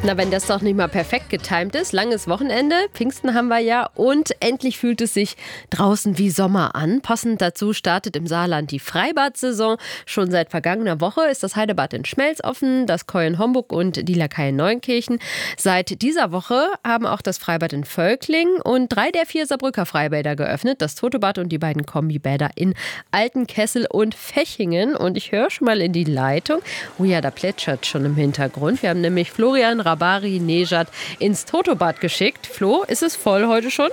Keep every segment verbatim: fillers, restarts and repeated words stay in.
Na, wenn das doch nicht mal perfekt getimt ist. Langes Wochenende, Pfingsten haben wir ja und endlich fühlt es sich draußen wie Sommer an. Passend dazu startet im Saarland die Freibad-Saison. Schon seit vergangener Woche ist das Heidebad in Schmelz offen, das Koi in Homburg und die Lakai in Neunkirchen. Seit dieser Woche haben auch das Freibad in Völkling und drei der vier Saarbrücker Freibäder geöffnet. Das Totobad und die beiden Kombibäder in Altenkessel und Fechingen. Und ich höre schon mal in die Leitung. Oh ja, da plätschert schon im Hintergrund. Wir haben nämlich Florian Rabari Nejad ins Totobad geschickt. Flo, ist es voll heute schon?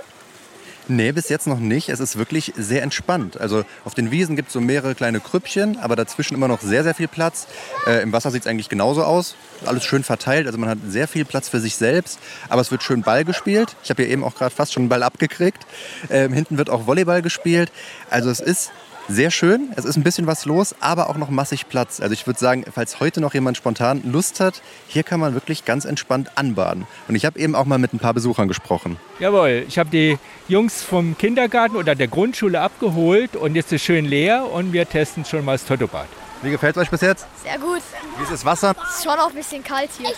Nee, bis jetzt noch nicht. Es ist wirklich sehr entspannt. Also auf den Wiesen gibt es so mehrere kleine Krüppchen, aber dazwischen immer noch sehr, sehr viel Platz. Äh, Im Wasser sieht es eigentlich genauso aus. Alles schön verteilt. Also man hat sehr viel Platz für sich selbst. Aber es wird schön Ball gespielt. Ich habe hier eben auch gerade fast schon einen Ball abgekriegt. Ähm, hinten wird auch Volleyball gespielt. Also es ist sehr schön, es ist ein bisschen was los, aber auch noch massig Platz. Also ich würde sagen, falls heute noch jemand spontan Lust hat, hier kann man wirklich ganz entspannt anbaden. Und ich habe eben auch mal mit ein paar Besuchern gesprochen. Jawohl, ich habe die Jungs vom Kindergarten oder der Grundschule abgeholt und jetzt ist es schön leer und wir testen schon mal das Totobad. Wie gefällt es euch bis jetzt? Sehr gut. Wie ist das Wasser? Es ist schon auch ein bisschen kalt hier.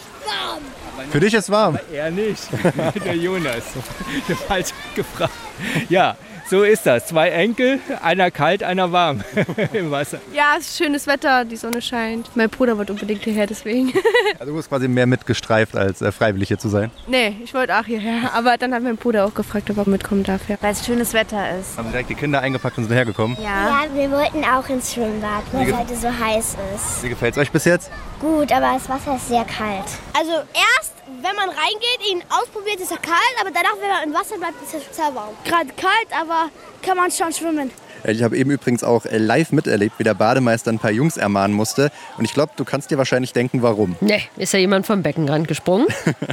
Für dich ist warm. Aber er nicht, der Jonas. Der falsch gefragt. Ja. So ist das. Zwei Enkel, einer kalt, einer warm im Wasser. Ja, es ist schönes Wetter, die Sonne scheint. Mein Bruder wollte unbedingt hierher, deswegen. Also du bist quasi mehr mitgestreift, als äh, freiwillig hier zu sein? Nee, ich wollte auch hierher. Aber dann hat mein Bruder auch gefragt, ob er mitkommen darf. Ja. Weil es schönes Wetter ist. Haben Sie direkt die Kinder eingepackt und sind hergekommen? Ja. Ja, wir wollten auch ins Schwimmbad, weil es heute so heiß ist. Wie gefällt es euch bis jetzt? Gut, aber das Wasser ist sehr kalt. Also erst, wenn man reingeht, ihn ausprobiert, ist er kalt, aber danach, wenn man im Wasser bleibt, ist er total warm. Gerade kalt, aber kann man schon schwimmen. Ich habe eben übrigens auch äh, live miterlebt, wie der Bademeister ein paar Jungs ermahnen musste. Und ich glaube, du kannst dir wahrscheinlich denken, warum. Nee, ist ja jemand vom Beckenrand gesprungen?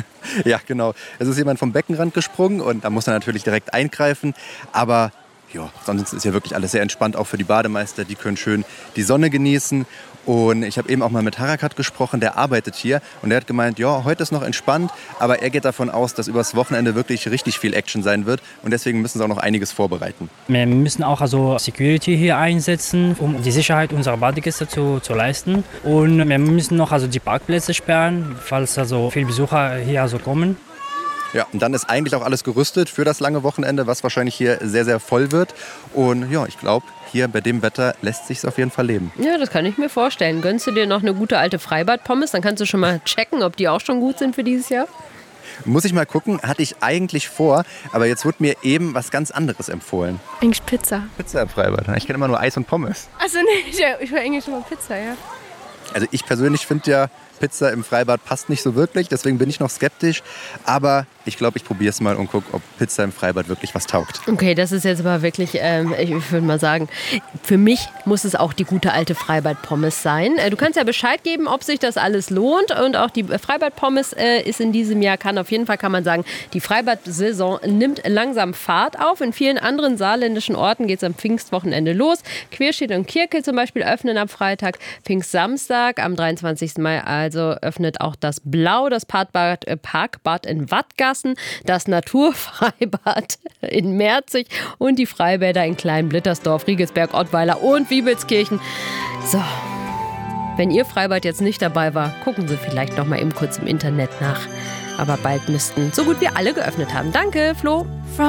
Ja, genau. Es ist jemand vom Beckenrand gesprungen und da muss er natürlich direkt eingreifen. Aber ja, sonst ist ja wirklich alles sehr entspannt, auch für die Bademeister. Die können schön die Sonne genießen. Und ich habe eben auch mal mit Harakat gesprochen, der arbeitet hier. Und der hat gemeint, ja, heute ist noch entspannt, aber er geht davon aus, dass übers Wochenende wirklich richtig viel Action sein wird. Und deswegen müssen sie auch noch einiges vorbereiten. Wir müssen auch also Security hier einsetzen, um die Sicherheit unserer Badegäste zu, zu leisten. Und wir müssen noch also die Parkplätze sperren, falls also viele Besucher hier also kommen. Ja, und dann ist eigentlich auch alles gerüstet für das lange Wochenende, was wahrscheinlich hier sehr, sehr voll wird. Und ja, ich glaube, hier bei dem Wetter lässt sich es auf jeden Fall leben. Ja, das kann ich mir vorstellen. Gönnst du dir noch eine gute alte Freibad-Pommes? Dann kannst du schon mal checken, ob die auch schon gut sind für dieses Jahr. Muss ich mal gucken, hatte ich eigentlich vor, aber jetzt wurde mir eben was ganz anderes empfohlen. Eigentlich Pizza. Pizza im Freibad. Ich kenne immer nur Eis und Pommes. Also nee, ich, ich will eigentlich immer Pizza, ja. Also ich persönlich finde ja, Pizza im Freibad passt nicht so wirklich, deswegen bin ich noch skeptisch. Aber ich glaube, ich probiere es mal und gucke, ob Pizza im Freibad wirklich was taugt. Okay, das ist jetzt aber wirklich, ähm, ich würde mal sagen, für mich muss es auch die gute alte Freibad-Pommes sein. Äh, du kannst ja Bescheid geben, ob sich das alles lohnt. Und auch die Freibad-Pommes äh, ist in diesem Jahr, kann auf jeden Fall, kann man sagen, die Freibad-Saison nimmt langsam Fahrt auf. In vielen anderen saarländischen Orten geht es am Pfingstwochenende los. Queerstedt und Kirke zum Beispiel öffnen am Freitag, Pfingstsamstag am dreiundzwanzigsten Mai. Also öffnet auch das Blau, das Parkbad, äh, Parkbad in Wattgassen, das Naturfreibad in Merzig und die Freibäder in Kleinblittersdorf, Riegelsberg, Ottweiler und Wiebelskirchen. So, wenn Ihr Freibad jetzt nicht dabei war, gucken Sie vielleicht noch mal eben kurz im Internet nach. Aber bald müssten so gut wie alle geöffnet haben. Danke, Flo.